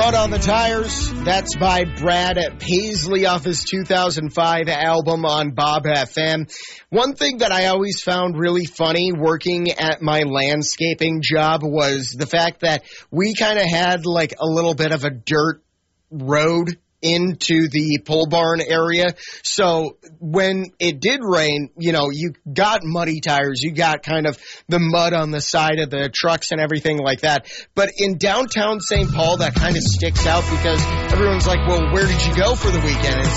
Mud on the Tires, that's by Brad Paisley off his 2005 album on Bob FM. One thing that I always found really funny working at my landscaping job was the fact that we kind of had like a little bit of a dirt road into the pole barn area. So when it did rain, you know, you got muddy tires, you got kind of the mud on the side of the trucks and everything like that. But in downtown St. Paul, that kind of sticks out because everyone's like, well, where did you go for the weekend?